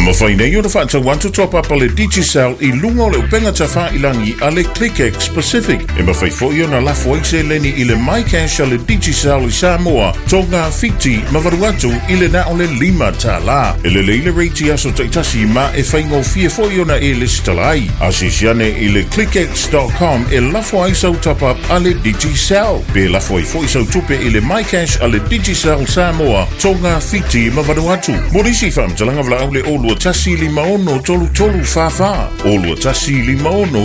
mawhaina i o na whaatau wantu top up ale Digicel I lunga o le upenga tafa ilangi ale ClickX Pacific. E mawhai fo i o na lafo aise leni I le MyCash ale Digicel I Samoa, tonga fiti mawaruatu I le na o le 5 ta la. E le leile reiti aso taitasi ma e whaingo fie fo i o na e listalai. Asisiane I le clickx.com e lafo aisau top up ale Digicel. Pe lafo I fo isau tupe I le MyCash ale Digicel Samoa, tonga fiti mawaruatu. Morisi whamtalanga vla au le olua tasi 5 tolu fafa. Olua tasi 5